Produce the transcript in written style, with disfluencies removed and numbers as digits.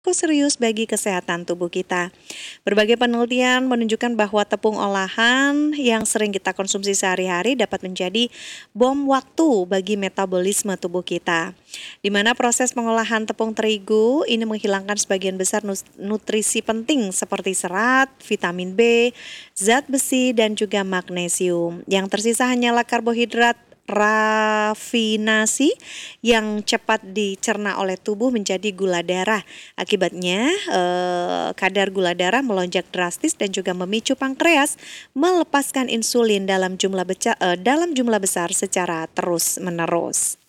Serius bagi kesehatan tubuh kita. Berbagai penelitian menunjukkan bahwa tepung olahan yang sering kita konsumsi sehari-hari dapat menjadi bom waktu bagi metabolisme tubuh kita. Di mana proses pengolahan tepung terigu ini menghilangkan sebagian besar nutrisi penting seperti serat, vitamin B, zat besi, dan juga magnesium. Yang tersisa hanyalah karbohidrat rafinasi yang cepat dicerna oleh tubuh menjadi gula darah. Akibatnya kadar gula darah melonjak drastis dan juga memicu pankreas melepaskan insulin dalam jumlah besar secara terus-menerus.